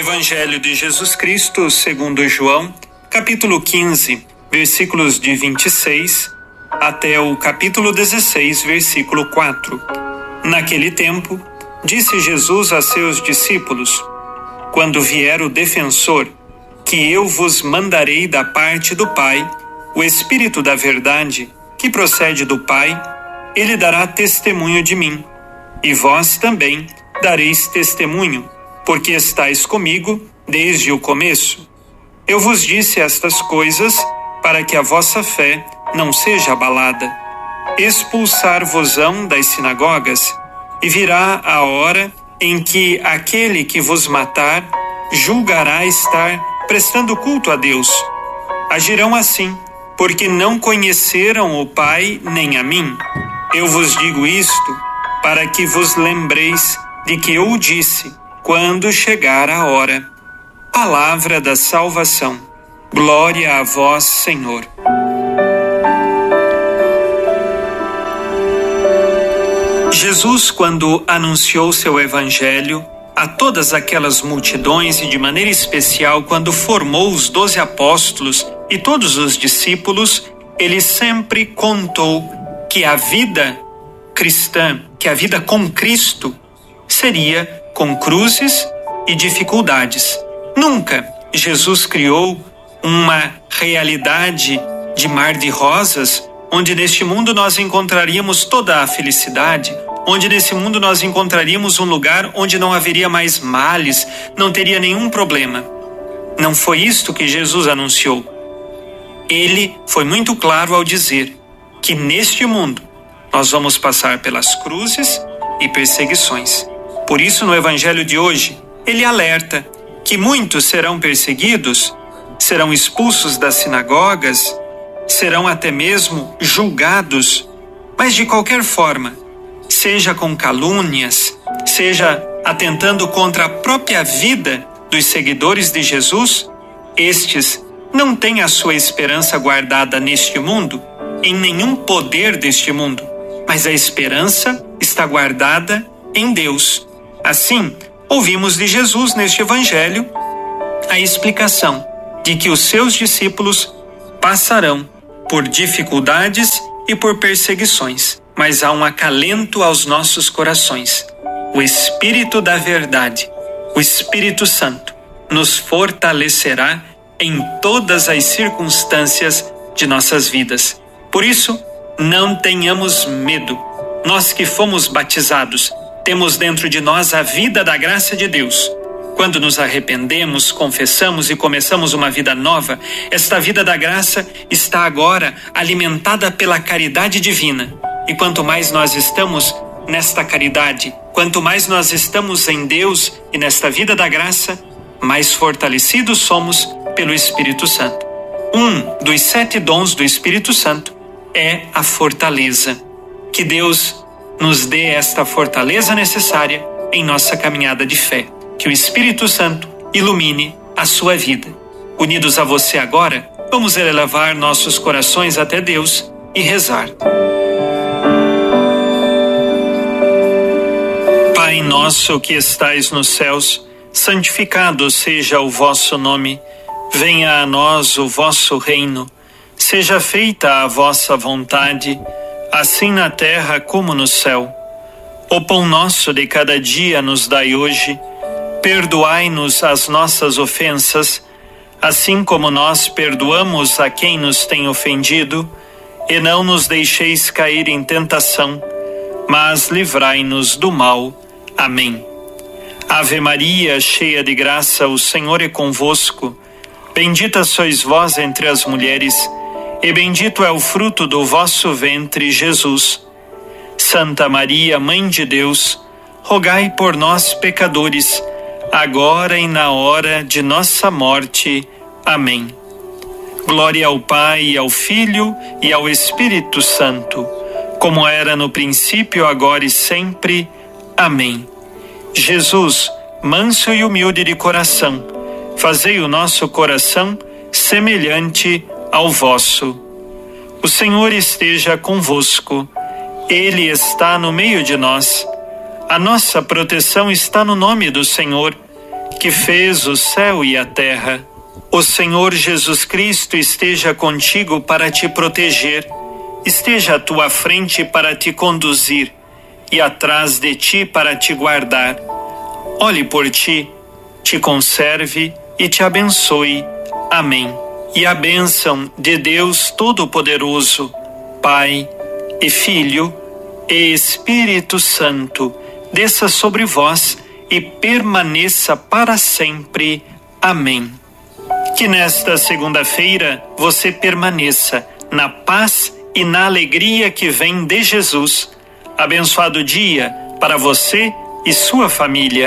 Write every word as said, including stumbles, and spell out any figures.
Evangelho de Jesus Cristo segundo João, capítulo quinze, versículos de vinte e seis até o capítulo dezesseis, versículo quatro. Naquele tempo, disse Jesus a seus discípulos: Quando vier o defensor, que eu vos mandarei da parte do Pai, o Espírito da verdade, que procede do Pai, ele dará testemunho de mim. E vós também dareis testemunho, porque estáis comigo desde o começo. Eu vos disse estas coisas para que a vossa fé não seja abalada. Expulsar-vos-ão das sinagogas, e virá a hora em que aquele que vos matar julgará estar prestando culto a Deus. Agirão assim, porque não conheceram o Pai nem a mim. Eu vos digo isto para que vos lembreis de que eu o disse quando chegar a hora. Palavra da salvação. Glória a vós, Senhor. Jesus, quando anunciou seu evangelho a todas aquelas multidões e de maneira especial quando formou os doze apóstolos e todos os discípulos, ele sempre contou que a vida cristã, que a vida com Cristo seria com cruzes e dificuldades. Nunca Jesus criou uma realidade de mar de rosas, onde neste mundo nós encontraríamos toda a felicidade, onde nesse mundo nós encontraríamos um lugar onde não haveria mais males, não teria nenhum problema. Não foi isto que Jesus anunciou. Ele foi muito claro ao dizer que neste mundo nós vamos passar pelas cruzes e perseguições. Por isso, no Evangelho de hoje, ele alerta que muitos serão perseguidos, serão expulsos das sinagogas, serão até mesmo julgados, mas de qualquer forma, seja com calúnias, seja atentando contra a própria vida dos seguidores de Jesus, estes não têm a sua esperança guardada neste mundo, em nenhum poder deste mundo, mas a esperança está guardada em Deus. Assim, ouvimos de Jesus neste Evangelho a explicação de que os seus discípulos passarão por dificuldades e por perseguições, mas há um acalento aos nossos corações. O Espírito da verdade, o Espírito Santo, nos fortalecerá em todas as circunstâncias de nossas vidas. Por isso, não tenhamos medo. Nós que fomos batizados, temos dentro de nós a vida da graça de Deus. Quando nos arrependemos, confessamos e começamos uma vida nova, esta vida da graça está agora alimentada pela caridade divina. E quanto mais nós estamos nesta caridade, quanto mais nós estamos em Deus e nesta vida da graça, mais fortalecidos somos pelo Espírito Santo. Um dos sete dons do Espírito Santo é a fortaleza. Que Deus nos dê esta fortaleza necessária em nossa caminhada de fé. Que o Espírito Santo ilumine a sua vida. Unidos a você agora, vamos elevar nossos corações até Deus e rezar. Pai nosso que estais nos céus, santificado seja o vosso nome. Venha a nós o vosso reino. Seja feita a vossa vontade, assim na terra como no céu. O pão nosso de cada dia nos dai hoje. Perdoai-nos as nossas ofensas, assim como nós perdoamos a quem nos tem ofendido, e não nos deixeis cair em tentação, mas livrai-nos do mal. Amém. Ave Maria, cheia de graça, o Senhor é convosco. Bendita sois vós entre as mulheres, e bendito é o fruto do vosso ventre, Jesus. Santa Maria, Mãe de Deus, rogai por nós, pecadores, agora e na hora de nossa morte. Amém. Glória ao Pai, ao Filho e ao Espírito Santo, como era no princípio, agora e sempre. Amém. Jesus, manso e humilde de coração, fazei o nosso coração semelhante ao vosso. O Senhor esteja convosco. Ele está no meio de nós. A nossa proteção está no nome do Senhor, que fez o céu e a terra. O Senhor Jesus Cristo esteja contigo para te proteger, esteja à tua frente para te conduzir e atrás de ti para te guardar. Olhe por ti, te conserve e te abençoe. Amém. E a bênção de Deus Todo-Poderoso, Pai e Filho e Espírito Santo, desça sobre vós e permaneça para sempre. Amém. Que nesta segunda-feira você permaneça na paz e na alegria que vem de Jesus. Abençoado dia para você e sua família.